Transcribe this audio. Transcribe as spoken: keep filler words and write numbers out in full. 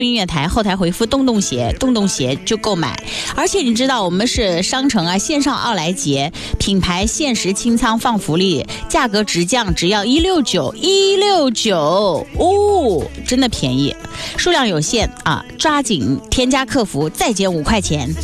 音乐台后台回复洞洞鞋，洞洞鞋就购买。而且你知道我们是商城啊，线上奥莱节品牌限时清仓放福利，价格直降，只要一六九一六九哦，真的便宜，数量有限啊，抓紧添加客服再减五块钱。